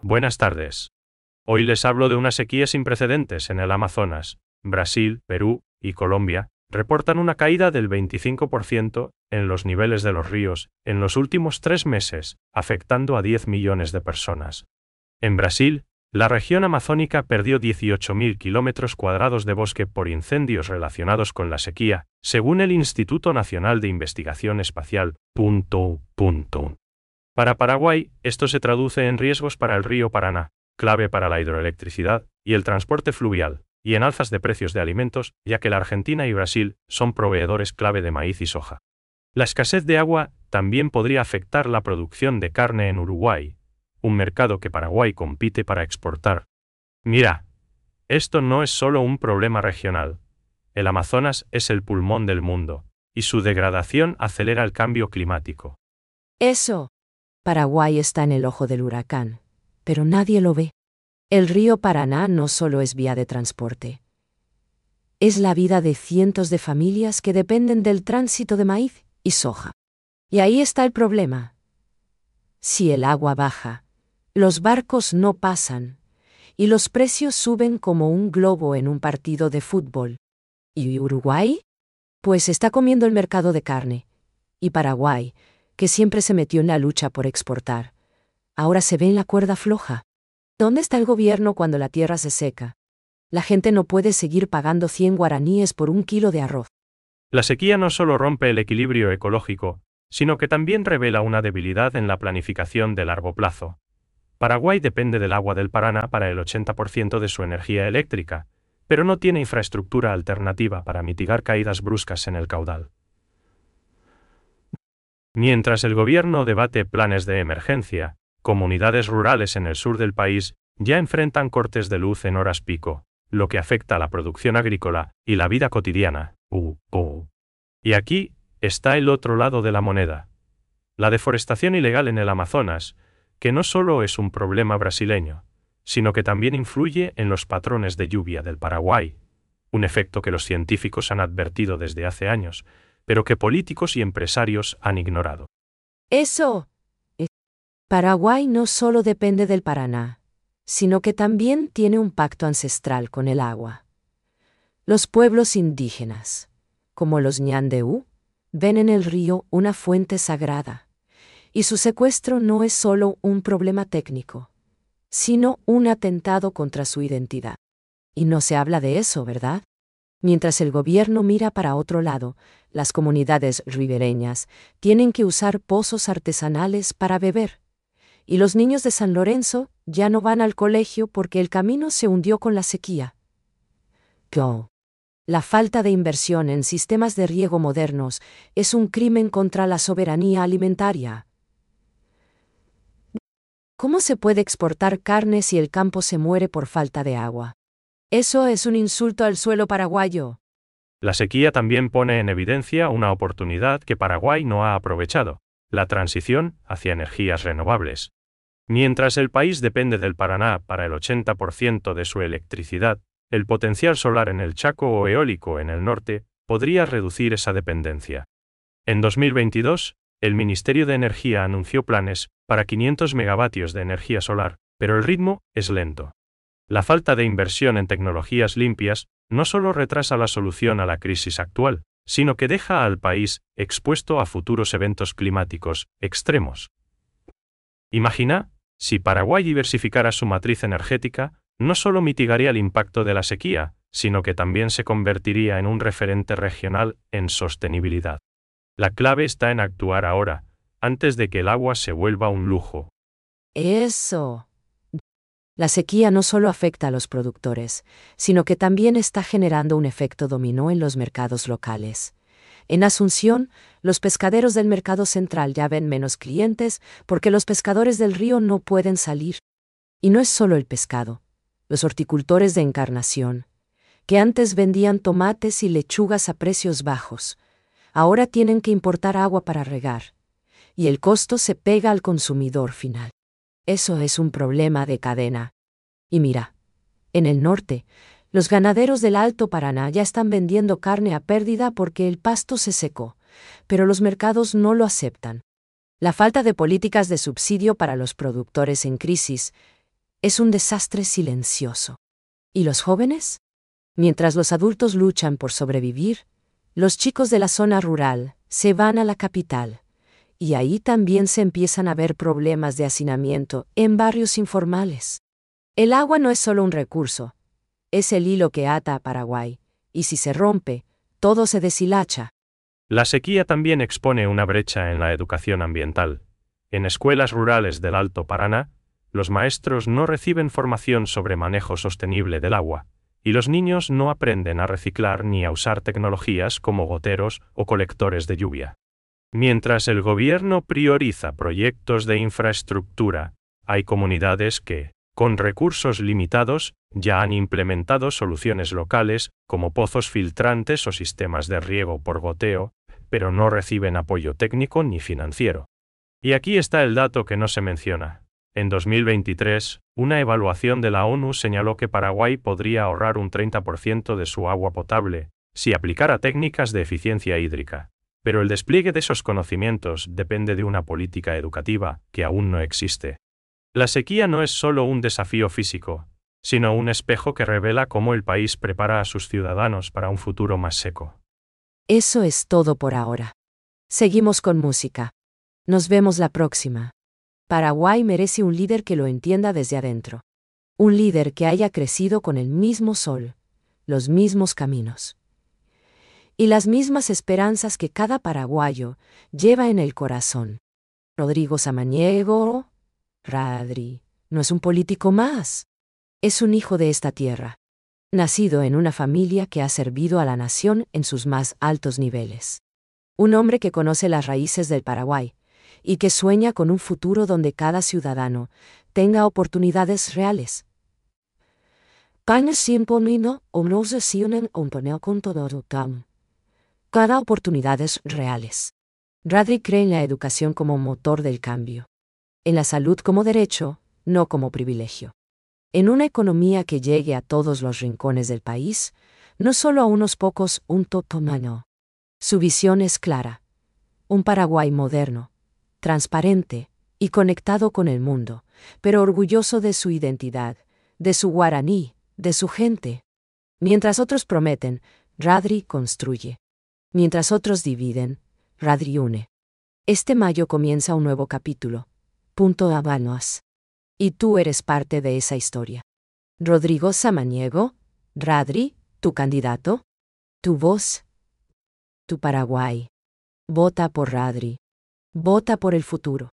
Buenas tardes. Hoy les hablo de una sequía sin precedentes en el Amazonas. Brasil, Perú y Colombia reportan una caída del 25% en los niveles de los ríos en los últimos 3 meses, afectando a 10 millones de personas. En Brasil, la región amazónica perdió 18.000 kilómetros cuadrados de bosque por incendios relacionados con la sequía, según el Instituto Nacional de Investigación Espacial. Para Paraguay, esto se traduce en riesgos para el río Paraná, clave para la hidroelectricidad y el transporte fluvial, y en alzas de precios de alimentos, ya que la Argentina y Brasil son proveedores clave de maíz y soja. La escasez de agua también podría afectar la producción de carne en Uruguay, un mercado que Paraguay compite para exportar. Mira, esto no es solo un problema regional. El Amazonas es el pulmón del mundo, y su degradación acelera el cambio climático. Paraguay está en el ojo del huracán, pero nadie lo ve. El río Paraná no solo es vía de transporte. Es la vida de cientos de familias que dependen del tránsito de maíz y soja. Y ahí está el problema. Si el agua baja, los barcos no pasan, y los precios suben como un globo en un partido de fútbol. ¿Y Uruguay? Pues está comiendo el mercado de carne. Y Paraguay, que siempre se metió en la lucha por exportar, ahora se ve en la cuerda floja. ¿Dónde está el gobierno cuando la tierra se seca? La gente no puede seguir pagando 100 guaraníes por un kilo de arroz. La sequía no solo rompe el equilibrio ecológico, sino que también revela una debilidad en la planificación de largo plazo. Paraguay depende del agua del Paraná para el 80% de su energía eléctrica, pero no tiene infraestructura alternativa para mitigar caídas bruscas en el caudal. Mientras el gobierno debate planes de emergencia, comunidades rurales en el sur del país ya enfrentan cortes de luz en horas pico, lo que afecta a la producción agrícola y la vida cotidiana. Y aquí está el otro lado de la moneda. La deforestación ilegal en el Amazonas, que no solo es un problema brasileño, sino que también influye en los patrones de lluvia del Paraguay, un efecto que los científicos han advertido desde hace años, pero que políticos y empresarios han ignorado. Paraguay no solo depende del Paraná, sino que también tiene un pacto ancestral con el agua. Los pueblos indígenas, como los ñandeu, ven en el río una fuente sagrada, y su secuestro no es solo un problema técnico, sino un atentado contra su identidad. Y no se habla de eso, ¿verdad? Mientras el gobierno mira para otro lado, las comunidades ribereñas tienen que usar pozos artesanales para beber. Y los niños de San Lorenzo ya no van al colegio porque el camino se hundió con la sequía. La falta de inversión en sistemas de riego modernos es un crimen contra la soberanía alimentaria. ¿Cómo se puede exportar carne si el campo se muere por falta de agua? Eso es un insulto al suelo paraguayo. La sequía también pone en evidencia una oportunidad que Paraguay no ha aprovechado: la transición hacia energías renovables. Mientras el país depende del Paraná para el 80% de su electricidad, el potencial solar en el Chaco o eólico en el norte podría reducir esa dependencia. En 2022, el Ministerio de Energía anunció planes para 500 megavatios de energía solar, pero el ritmo es lento. La falta de inversión en tecnologías limpias no solo retrasa la solución a la crisis actual, sino que deja al país expuesto a futuros eventos climáticos extremos. Imagina, si Paraguay diversificara su matriz energética, no solo mitigaría el impacto de la sequía, sino que también se convertiría en un referente regional en sostenibilidad. La clave está en actuar ahora, antes de que el agua se vuelva un lujo. La sequía no solo afecta a los productores, sino que también está generando un efecto dominó en los mercados locales. En Asunción, los pescaderos del mercado central ya ven menos clientes porque los pescadores del río no pueden salir. Y no es solo el pescado. Los horticultores de Encarnación, que antes vendían tomates y lechugas a precios bajos, ahora tienen que importar agua para regar. Y el costo se pega al consumidor final. Eso es un problema de cadena. Y mira, en el norte, los ganaderos del Alto Paraná ya están vendiendo carne a pérdida porque el pasto se secó, pero los mercados no lo aceptan. La falta de políticas de subsidio para los productores en crisis Es un desastre silencioso. ¿Y los jóvenes? Mientras los adultos luchan por sobrevivir, los chicos de la zona rural se van a la capital. Y ahí también se empiezan a ver problemas de hacinamiento en barrios informales. El agua no es solo un recurso, es el hilo que ata a Paraguay, y si se rompe, todo se deshilacha. La sequía también expone una brecha en la educación ambiental. En escuelas rurales del Alto Paraná, los maestros no reciben formación sobre manejo sostenible del agua, y los niños no aprenden a reciclar ni a usar tecnologías como goteros o colectores de lluvia. Mientras el gobierno prioriza proyectos de infraestructura, hay comunidades que, con recursos limitados, ya han implementado soluciones locales como pozos filtrantes o sistemas de riego por goteo, pero no reciben apoyo técnico ni financiero. Y aquí está el dato que no se menciona. En 2023, una evaluación de la ONU señaló que Paraguay podría ahorrar un 30% de su agua potable si aplicara técnicas de eficiencia hídrica. Pero el despliegue de esos conocimientos depende de una política educativa que aún no existe. La sequía no es solo un desafío físico, sino un espejo que revela cómo el país prepara a sus ciudadanos para un futuro más seco. Eso es todo por ahora. Seguimos con música. Nos vemos la próxima. Paraguay merece un líder que lo entienda desde adentro. Un líder que haya crecido con el mismo sol, los mismos caminos y las mismas esperanzas que cada paraguayo lleva en el corazón. Rodrigo Samaniego, Radri, no es un político más. Es un hijo de esta tierra, nacido en una familia que ha servido a la nación en sus más altos niveles. Un hombre que conoce las raíces del Paraguay y que sueña con un futuro donde cada ciudadano tenga oportunidades reales. Cada oportunidades reales. Radri cree en la educación como motor del cambio. En la salud como derecho, no como privilegio. En una economía que llegue a todos los rincones del país, no solo a unos pocos, un totomano. Su visión es clara. Un Paraguay moderno, transparente y conectado con el mundo, pero orgulloso de su identidad, de su guaraní, de su gente. Mientras otros prometen, Radri construye. Mientras otros dividen, Radri une. Este mayo comienza un nuevo capítulo. Punto Habanos. Y tú eres parte de esa historia. Rodrigo Samaniego, Radri, tu candidato, tu voz, tu Paraguay. Vota por Radri. Vota por el futuro.